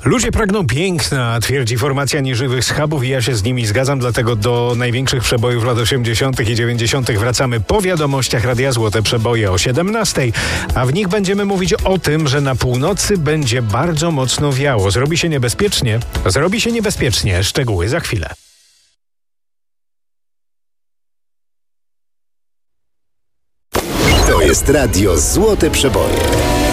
Ludzie pragną piękna, twierdzi formacja nieżywych schabów i ja się z nimi zgadzam, dlatego do największych przebojów lat 80. i 90. wracamy po wiadomościach Radia Złote Przeboje o 17, a w nich będziemy mówić o tym, że na północy będzie bardzo mocno wiało. Zrobi się niebezpiecznie. Szczegóły za chwilę. To jest Radio Złote Przeboje.